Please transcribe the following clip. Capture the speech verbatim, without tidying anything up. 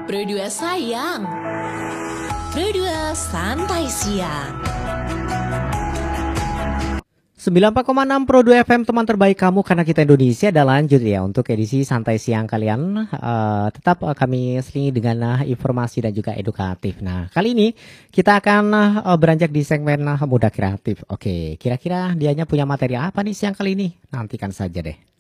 Pro dua sayang. Pro dua santai siang. sembilan puluh empat koma enam Pro dua F M, teman terbaik kamu karena kita Indonesia. Dan lanjut ya untuk edisi santai siang kalian, uh, tetap uh, kami selingi dengan uh, informasi dan juga edukatif. Nah, kali ini kita akan uh, beranjak di segmen uh, muda kreatif. Oke, kira-kira dianya punya materi apa nih siang kali ini? Nantikan saja deh.